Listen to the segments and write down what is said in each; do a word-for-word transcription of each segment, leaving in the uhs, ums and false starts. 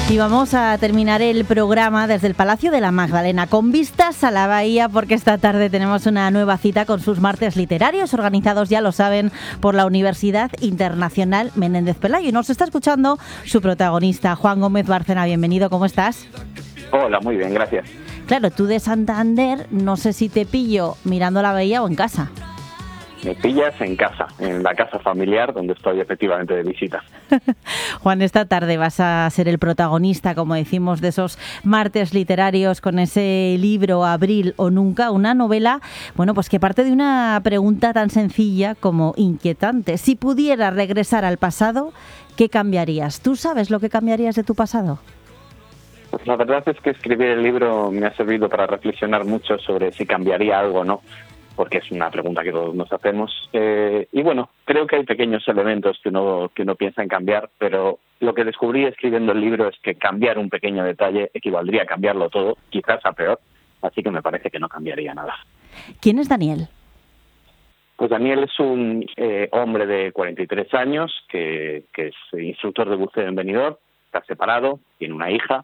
Y vamos a terminar el programa desde el Palacio de la Magdalena, con vistas a la bahía, porque esta tarde tenemos una nueva cita con sus martes literarios, organizados, ya lo saben, por la Universidad Internacional Menéndez Pelayo. Y nos está escuchando su protagonista, Juan Gómez Bárcena. Bienvenido, ¿cómo estás? Hola, muy bien, gracias. Claro, tú de Santander, no sé si te pillo mirando la bahía o en casa. Me pillas en casa, en la casa familiar, donde estoy efectivamente de visita. Juan, esta tarde vas a ser el protagonista, como decimos, de esos martes literarios con ese libro Abril o Nunca, una novela, bueno, pues que parte de una pregunta tan sencilla como inquietante. Si pudieras regresar al pasado, ¿qué cambiarías? ¿Tú sabes lo que cambiarías de tu pasado? Pues la verdad es que escribir el libro me ha servido para reflexionar mucho sobre si cambiaría algo o no, porque es una pregunta que todos nos hacemos. Eh, y bueno, creo que hay pequeños elementos que uno, que uno piensa en cambiar, pero lo que descubrí escribiendo el libro es que cambiar un pequeño detalle equivaldría a cambiarlo todo, quizás a peor, así que me parece que no cambiaría nada. ¿Quién es Daniel? Pues Daniel es un eh, hombre de cuarenta y tres años que, que es instructor de buceo en Benidorm, está separado, tiene una hija,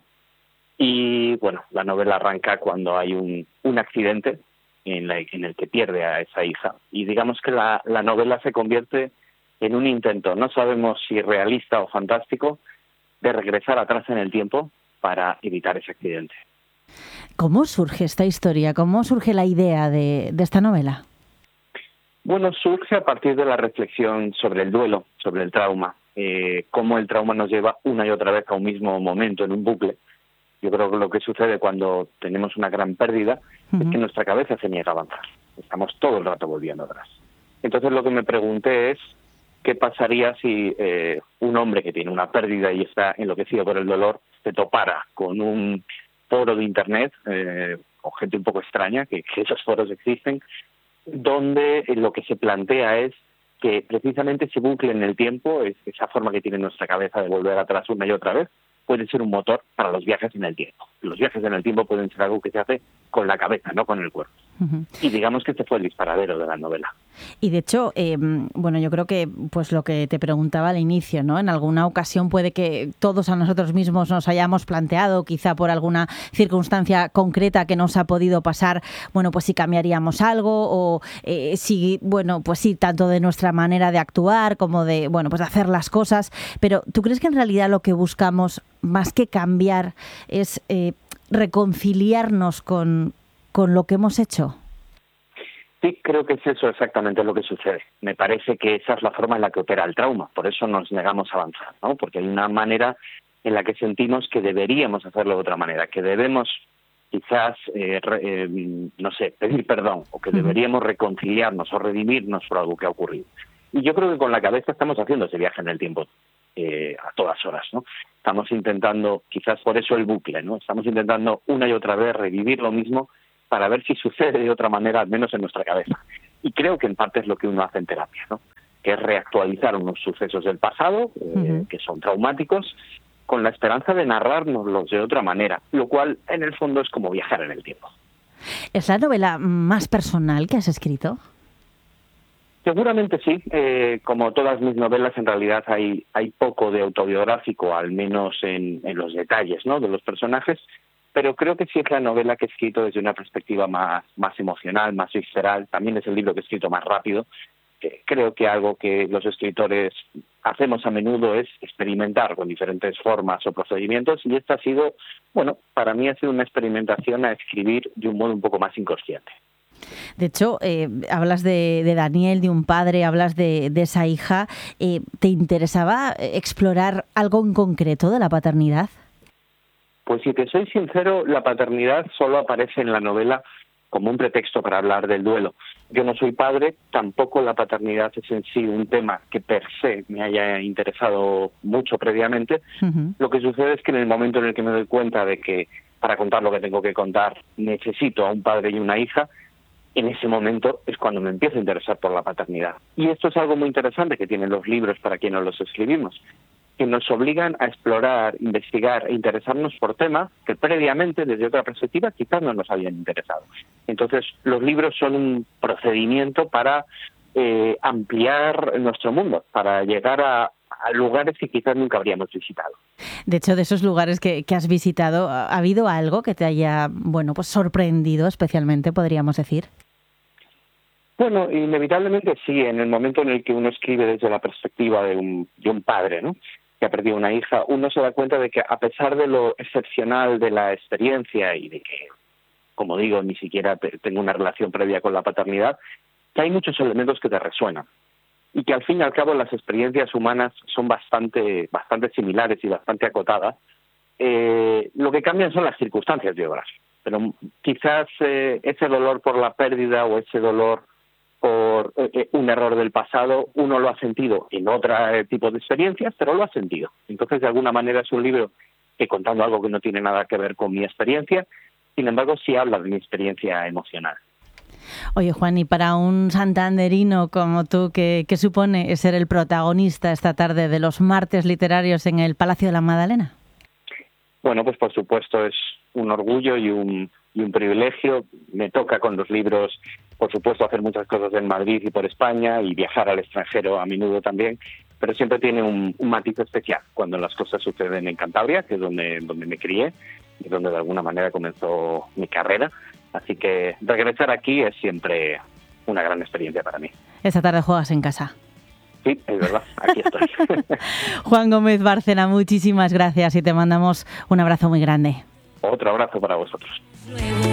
y bueno, la novela arranca cuando hay un, un accidente En, la, en el que pierde a esa hija. Y digamos que la, la novela se convierte en un intento, no sabemos si realista o fantástico, de regresar atrás en el tiempo para evitar ese accidente. ¿Cómo surge esta historia? ¿Cómo surge la idea de, de esta novela? Bueno, surge a partir de la reflexión sobre el duelo, sobre el trauma, eh, cómo el trauma nos lleva una y otra vez a un mismo momento, en un bucle. Yo creo que lo que sucede cuando tenemos una gran pérdida uh-huh. es que nuestra cabeza se niega a avanzar. Estamos todo el rato volviendo atrás. Entonces lo que me pregunté es, ¿qué pasaría si eh, un hombre que tiene una pérdida y está enloquecido por el dolor se topara con un foro de internet, eh, con gente un poco extraña, que, que esos foros existen, donde lo que se plantea es que precisamente ese bucle en el tiempo, es esa forma que tiene nuestra cabeza de volver atrás una y otra vez, puede ser un motor para los viajes en el tiempo. Los viajes en el tiempo pueden ser algo que se hace con la cabeza, no con el cuerpo. Uh-huh. Y digamos que este fue el disparadero de la novela. Y de hecho, eh, bueno, yo creo que pues lo que te preguntaba al inicio, ¿no? En alguna ocasión puede que todos a nosotros mismos nos hayamos planteado, quizá por alguna circunstancia concreta que nos ha podido pasar, bueno, pues si cambiaríamos algo o eh, si, bueno, pues sí, tanto de nuestra manera de actuar como de, bueno, pues de hacer las cosas. Pero ¿tú crees que en realidad lo que buscamos, más que cambiar, es eh, reconciliarnos con, con lo que hemos hecho? Sí, creo que es eso exactamente lo que sucede. Me parece que esa es la forma en la que opera el trauma, por eso nos negamos a avanzar, ¿no? Porque hay una manera en la que sentimos que deberíamos hacerlo de otra manera, que debemos quizás, eh, re, eh, no sé, pedir perdón, o que deberíamos reconciliarnos o redimirnos por algo que ha ocurrido. Y yo creo que con la cabeza estamos haciendo ese viaje en el tiempo eh, a todas horas, ¿no? Estamos intentando, quizás por eso el bucle, ¿no? Estamos intentando una y otra vez revivir lo mismo para ver si sucede de otra manera, al menos en nuestra cabeza. Y creo que en parte es lo que uno hace en terapia, ¿no? Que es reactualizar unos sucesos del pasado, eh, uh-huh. que son traumáticos, con la esperanza de narrárnoslos de otra manera, lo cual en el fondo es como viajar en el tiempo. ¿Es la novela más personal que has escrito? Seguramente sí. Eh, como todas mis novelas, en realidad hay, hay poco de autobiográfico, al menos en, en los detalles, ¿no?, de los personajes, pero creo que sí es la novela que he escrito desde una perspectiva más, más emocional, más visceral. También es el libro que he escrito más rápido. Eh, creo que algo que los escritores hacemos a menudo es experimentar con diferentes formas o procedimientos, y esta ha sido, bueno, para mí ha sido una experimentación a escribir de un modo un poco más inconsciente. De hecho, eh, hablas de, de Daniel, de un padre, hablas de, de esa hija. Eh, ¿Te interesaba explorar algo en concreto de la paternidad? Pues si te soy sincero, la paternidad solo aparece en la novela como un pretexto para hablar del duelo. Yo no soy padre, tampoco la paternidad es en sí un tema que per se me haya interesado mucho previamente. Uh-huh. Lo que sucede es que en el momento en el que me doy cuenta de que para contar lo que tengo que contar necesito a un padre y una hija, en ese momento es cuando me empiezo a interesar por la paternidad. Y esto es algo muy interesante que tienen los libros para quienes los escribimos, que nos obligan a explorar, investigar e interesarnos por temas que previamente, desde otra perspectiva, quizás no nos habían interesado. Entonces, los libros son un procedimiento para eh, ampliar nuestro mundo, para llegar a, a lugares que quizás nunca habríamos visitado. De hecho, de esos lugares que, que has visitado, ¿ha habido algo que te haya, bueno, pues sorprendido especialmente, podríamos decir? Bueno, inevitablemente sí, en el momento en el que uno escribe desde la perspectiva de un, de un padre, ¿no?, que ha perdido una hija, uno se da cuenta de que a pesar de lo excepcional de la experiencia y de que, como digo, ni siquiera tengo una relación previa con la paternidad, que hay muchos elementos que te resuenan y que al fin y al cabo las experiencias humanas son bastante, bastante similares y bastante acotadas. Eh, lo que cambian son las circunstancias biográficas, pero quizás eh, ese dolor por la pérdida o ese dolor por eh, un error del pasado, uno lo ha sentido en otro eh, tipo de experiencias, pero lo ha sentido. Entonces, de alguna manera es un libro que, contando algo que no tiene nada que ver con mi experiencia, sin embargo, sí habla de mi experiencia emocional. Oye, Juan, y para un santanderino como tú, ¿qué, qué supone ser el protagonista esta tarde de los martes literarios en el Palacio de la Madalena? Bueno, pues por supuesto es un orgullo y un, y un privilegio. Me toca con los libros, por supuesto, hacer muchas cosas en Madrid y por España y viajar al extranjero a menudo también, pero siempre tiene un, un matiz especial cuando las cosas suceden en Cantabria, que es donde, donde me crié y donde de alguna manera comenzó mi carrera. Así que regresar aquí es siempre una gran experiencia para mí. Esta tarde juegas en casa. Sí, es verdad, aquí estoy. Juan Gómez Bárcena, muchísimas gracias y te mandamos un abrazo muy grande. Otro abrazo para vosotros.